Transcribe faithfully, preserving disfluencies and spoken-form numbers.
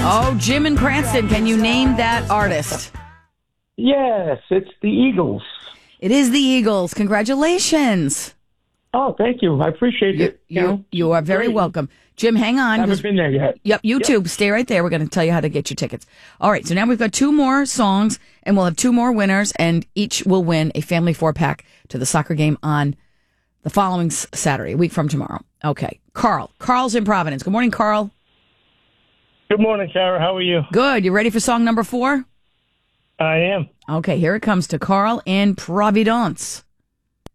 Oh, Jim in Cranston, can you name that artist? Yes, it's the Eagles. It is the Eagles. Congratulations. Oh, thank you. I appreciate You, it. you, know, you are very great. welcome. Jim, hang on. Haven't been there yet. Yep, you Yep. too. Stay right there. We're going to tell you how to get your tickets. All right, so now we've got two more songs, and we'll have two more winners, and each will win a family four-pack to the soccer game on the following s- Saturday, a week from tomorrow. Okay, Carl. Carl's in Providence. Good morning, Carl. Good morning, Sarah. How are you? Good. You ready for song number four? I am. Okay, here it comes to Carl in Providence.